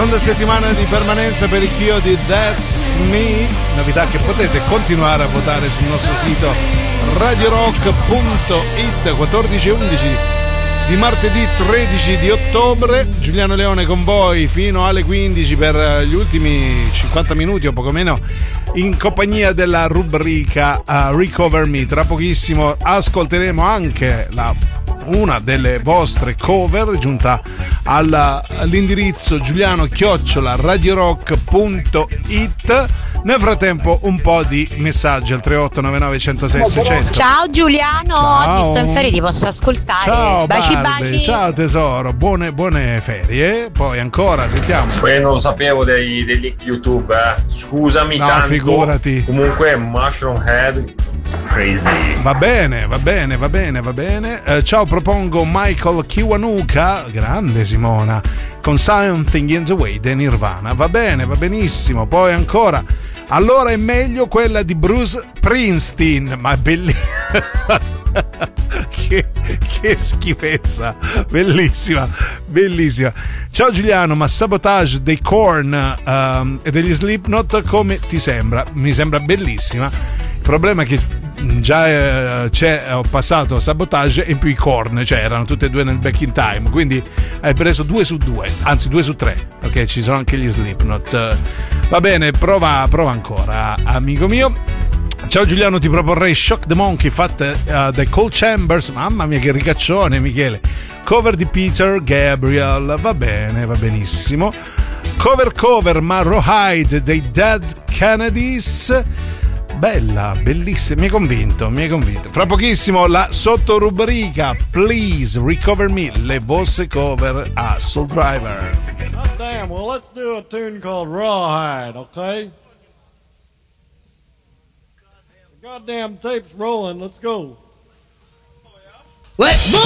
Seconda settimana di permanenza per il Chio di That's Me, novità che potete continuare a votare sul nostro sito radiorock.it. 14:11 di martedì 13 di ottobre, Giuliano Leone con voi fino alle 15 per gli ultimi 50 minuti o poco meno, in compagnia della rubrica Recover Me. Tra pochissimo ascolteremo anche una delle vostre cover giunta all'indirizzo giuliano@radiorock.it. Nel frattempo un po' di messaggi al 3899 106 600. Ciao Giuliano, ciao. Oggi sto in ferie, ti posso ascoltare. Ciao, baci Bardi. baci. Ciao tesoro, buone ferie. Poi ancora sentiamo. Io non lo sapevo dei link YouTube, scusami. No, tanto. figurati. Comunque Mushroom Head crazy. Va bene. Ciao, propongo Michael Kiwanuka, grande Simona, con Something in the Way dei Nirvana. Va bene, va benissimo. Poi ancora, allora è meglio quella di Bruce Springsteen, ma è bellissima. che schifezza, bellissima. Ciao Giuliano, ma Sabotage dei Korn e degli Slipknot come ti sembra? Mi sembra bellissima. Il problema è che già ho passato Sabotage e in più i Korn, cioè erano tutte e due nel Back in Time, quindi hai preso 2 su 2, anzi 2 su 3, ok, ci sono anche gli Slipknot. Va bene, prova ancora, amico mio. Ciao Giuliano, ti proporrei Shock the Monkey fatte dai Cold Chambers. Mamma mia che ricaccione, Michele. Cover di Peter Gabriel. Va bene, va benissimo. Cover ma Rawhide dei Dead Kennedys. Bella, bellissima, mi hai convinto. Fra pochissimo la sottorubrica Please Recover Me, le vostre cover a Soul Driver. God damn, well let's do a tune called Rawhide, okay? The goddamn tape's rolling, let's go. Let's move!